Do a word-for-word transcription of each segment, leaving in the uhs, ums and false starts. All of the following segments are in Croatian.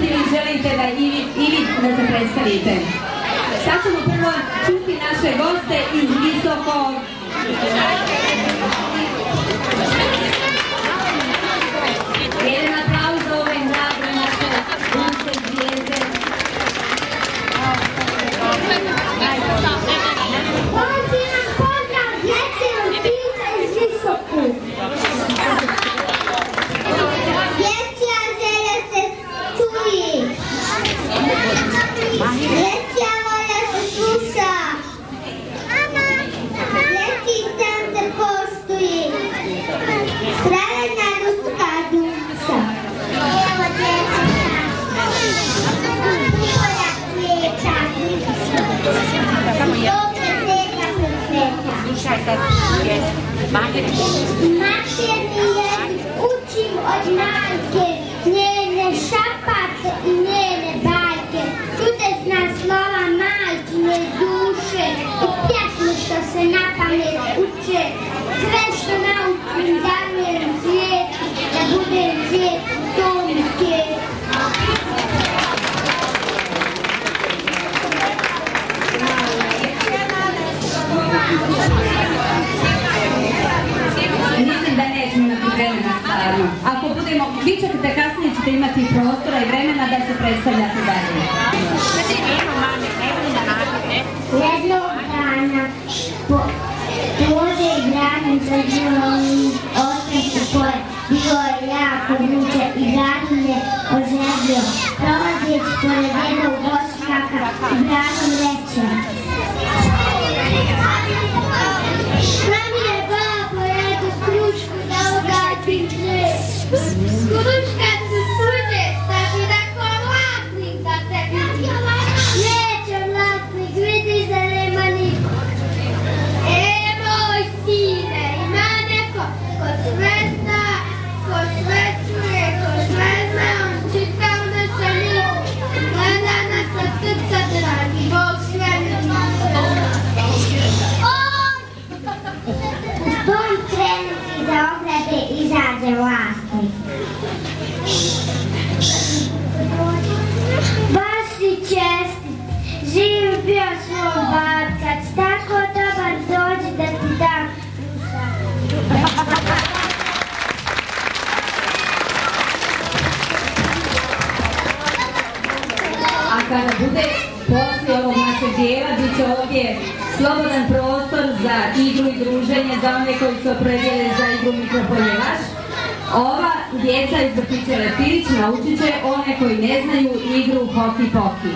ili želite da i vi, i vi da se predstavite? Sad ćemo prvo čuti naše goste iz Visokog. Jedan aplauz za ove mlade naše ruske zvijezde. Pozivam pozdrav djeci vrtića iz Visokog. Dječja želja se čuje. Dječja volja se sluša. Dječji centar postoji. Pravedna ruska duša. Evo dječja. Polja cvijeća. Dobre sveta presveta. Slušaj sad, materni jezik učim od majke, njene šapate i njene bajke. Čudesna slova majčine duše i pjesme što se na pamet uče. Sve što naučim darujem svijetu, da budem svijet u tom svijetu. Mislim da nećemo imati vremena stvarno. Ako budemo, vi ćete kasnije ćete imati prostora i vremena da se predstavljate dalje. Jednog dana pođe i gradim sa živom ostaću koje bilo je jako vruće i gradim je oželio. Prolazeći pored jednog voćnjaka i gradim reče: Mami je baba pojedu krušku da ugađim dres. Kruška se suđe, da bi rekao vlasnik da te vidi. Neće vlasnik, vidi da nema niko. E, moj sine, ima neko ko sve zna, ko sve čuje, ko sve zna, on čita u naša liku. Gleda nas sa srca dragi, Bog sve ne misle. U tom trenu iza ograde izađe vlasnik. Baš si čestit, živ bio svoj bab, kad si tako dobar dođi da ti dam krušak. A kada bude poslije ovog našeg dijela, bit će ovdje slobodan prostor za igru i druženje za one koji su opredjeli za igru mikropoljevač. Ova djeca iz vrtića Lepirić naučit će one koji ne znaju igru hoki poki.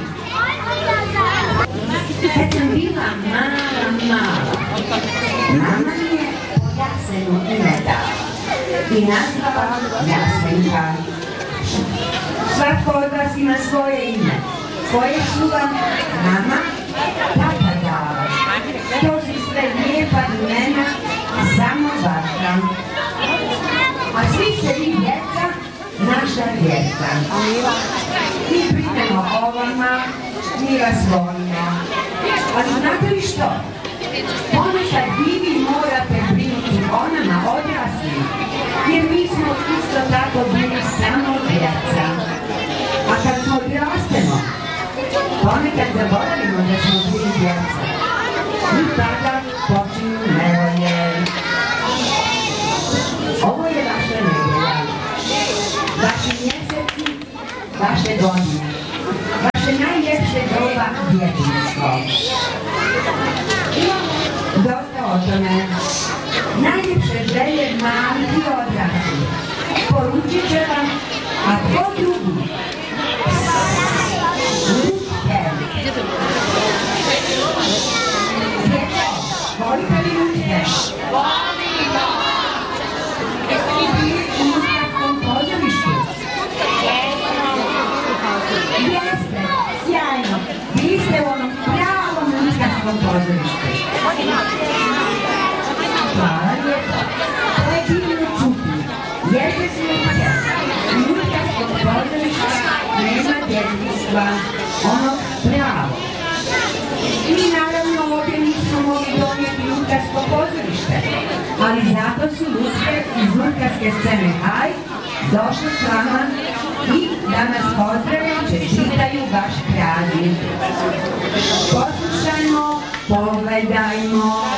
Kad sam bila mala, mala, mama mi je Jasenu ime dala i nazvala Jasenka. Svatko od vas ima svoje ime, koje su vam mama, tata dala. To su sve lijepa imena, samo vaša. A svi ste vi djeca, naša djeca. Mi brinemo o vama, mi vas volimo. Ali znate li što? Ponekad vi vi morate brinuti o nama odrasli, jer mi smo isto tako bili samo djeca. A kad smo odrastemo, ponekad zaboravimo da smo bili djeca. I tada počinju nevolje. Ovo je vaša nedjelja, vaši mjeseci, vaše godine, vaše najljepše doba djetinjstvo. Dosta o tome. Najljepše želje malih i odraslih poručit će vam, a tko drugi? Lutke. Djeco, volite li lutke? Volimo! Jeste li bili u lutkarskom pozorištu? Jeste, sjajno. Bili ste u onom pravom lutkarskom pozorištu. Hvala lijepo. To je divno čuti. Jeste si lutke. U lutkarskom pozorištu nema djetinjstva. Ono pravo. Mi naravno ovdje nismo mogli donijeti lutkarsko pozorište, ali zato su lutke iz lutkarske scene Haj došle s vama i da nas pozdravljaju, čestitaju vaš kralj. Poslušajmo, pogledajmo.